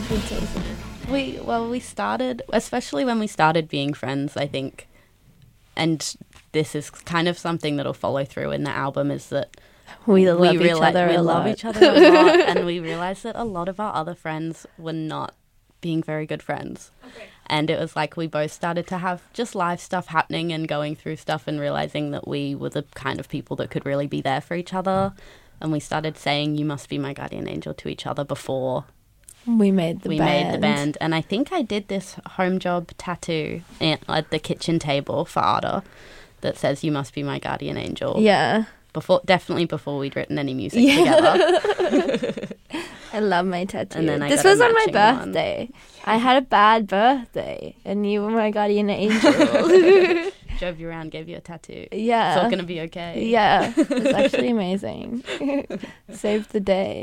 would say so. We started, especially when we started being friends, I think, and this is kind of something that'll follow through in the album, is that we love each other a lot. We love each other a lot, and we realized that a lot of our other friends were not being very good friends. Okay. And it was like we both started to have just life stuff happening and going through stuff and realizing that we were the kind of people that could really be there for each other. And we started saying, "You must be my guardian angel" to each other before we made the band. And I think I did this home job tattoo at the kitchen table for Ada that says, "You must be my guardian angel." Yeah. Definitely before we'd written any music together. I love my tattoo. And then this was on my birthday. I had a bad birthday, and you were my guardian angel. Drove you around, gave you a tattoo. Yeah. It's all going to be okay. Yeah. It's actually amazing. Saved the day.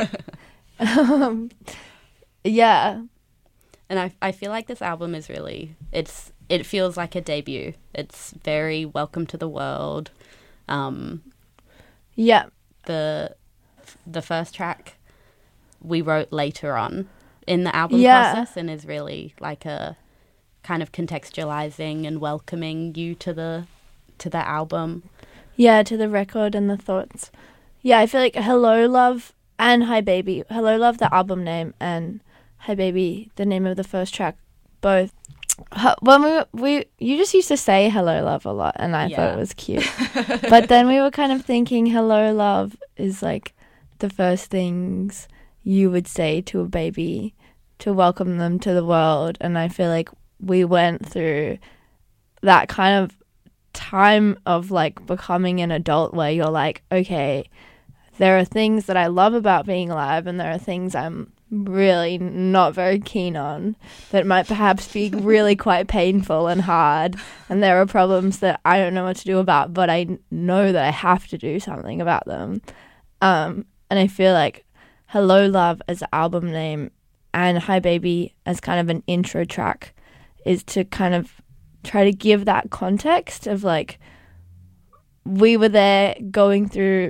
Yeah. And I feel like this album is really, it feels like a debut. It's very welcome to the world. Yeah. The first track we wrote later on in the album process, and is really like a kind of contextualizing and welcoming you to the album. Yeah, to the record and the thoughts. Yeah, I feel like Hello Love and Hi Baby. Hello Love, the album name, and Hi Baby, the name of the first track, both. When you just used to say Hello Love a lot, and I thought it was cute. But then we were kind of thinking Hello Love is like the first things you would say to a baby to welcome them to the world. And I feel like we went through that kind of time of like becoming an adult where you're like, okay, there are things that I love about being alive, and there are things I'm really not very keen on that might perhaps be really quite painful and hard, and there are problems that I don't know what to do about, but I know that I have to do something about them. And I feel like Hello Love as an album name and Hi Baby as kind of an intro track is to kind of try to give that context of like we were there going through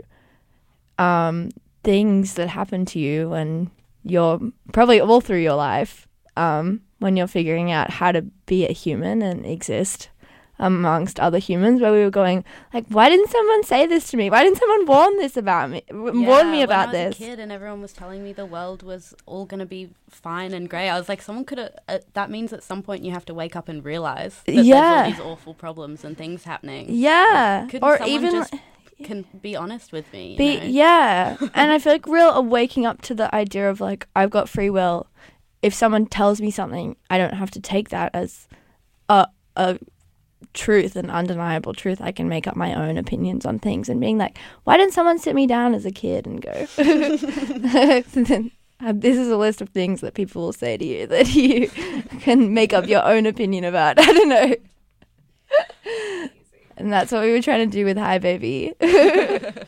things that happen to you, and you're probably all through your life when you're figuring out how to be a human and exist amongst other humans, where we were going like, why didn't someone say this to me? Why didn't someone warn me about this? When I was a kid and everyone was telling me the world was all going to be fine and great, I was like, someone could have, that means at some point you have to wake up and realize that there's all these awful problems and things happening. Yeah. Couldn't or someone even just can be honest with me, you know? Yeah. And I feel like waking up to the idea of like, I've got free will. If someone tells me something, I don't have to take that as a truth, an undeniable truth. I can make up my own opinions on things, and being like, why didn't someone sit me down as a kid and go, this is a list of things that people will say to you that you can make up your own opinion about. I don't know. And that's what we were trying to do with Hi Baby.